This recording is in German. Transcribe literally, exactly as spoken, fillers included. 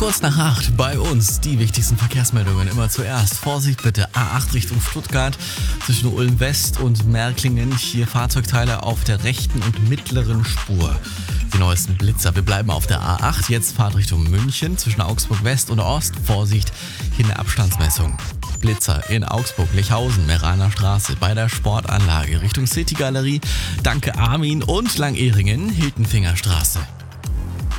Kurz nach acht bei uns die wichtigsten Verkehrsmeldungen immer zuerst. Vorsicht bitte, A acht Richtung Stuttgart zwischen Ulm West und Märklingen. Hier Fahrzeugteile auf der rechten und mittleren Spur. Die neuesten Blitzer. Wir bleiben auf der A acht, jetzt Fahrt Richtung München zwischen Augsburg West und Ost. Vorsicht, hier eine Abstandsmessung. Blitzer in Augsburg, Lechhausen, Meraner Straße, bei der Sportanlage Richtung City Galerie. Danke Armin und Langehringen, Hiltenfinger Straße.